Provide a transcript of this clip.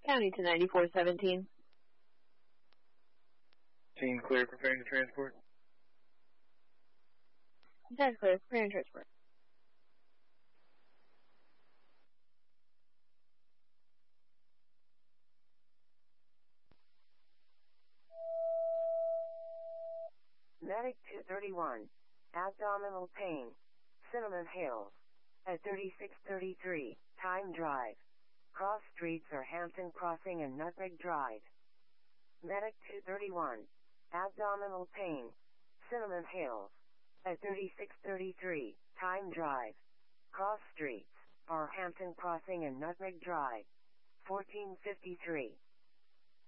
County to 9417. Team clear, preparing to transport. That's clear, preparing transport. Medic 231. Abdominal pain. Cinnamon Hills. At 3633. Time drive. Cross streets are Hampton Crossing and Nutmeg Drive. Medic 231. Abdominal pain. Cinnamon Hills. At 3633. Time drive. Cross streets are Hampton Crossing and Nutmeg Drive. 1453.